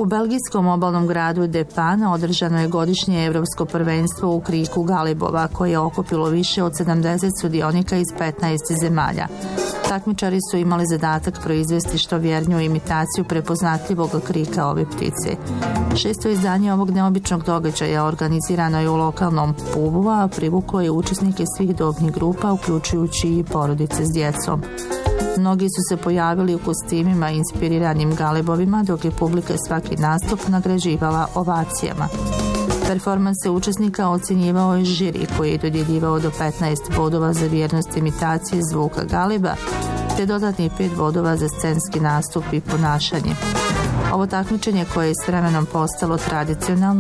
U belgijskom obalnom gradu De Pana održano je godišnje evropsko prvenstvo u kriku galibova koje je okupilo više od 70 sudionika iz 15 zemalja. Takmičari su imali zadatak proizvesti što vjerniju imitaciju prepoznatljivog krika ove ptice. 6. izdanje ovog neobičnog događaja organizirano je u lokalnom pubu, a privuklo je učesnike svih dobnih grupa, uključujući i porodice s djecom. Mnogi su se pojavili u kostimima inspiriranim galebovima, dok je publika svaki nastup nagrađivala ovacijama. Performanse učesnika ocjenjivao je žiri koji je dodjeljivao do 15 bodova za vjernost imitacije zvuka galeba, te dodatnih 5 bodova za scenski nastup i ponašanje. Ovo takmičenje koje je s vremenom postalo tradicionalno